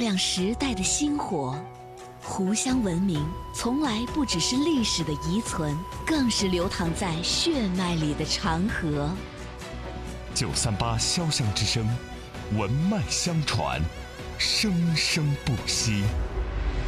亮时代的星火。湖湘文明从来不只是历史的遗存，更是流淌在血脉里的长河。 938潇湘之声，文脉相传，生生不息。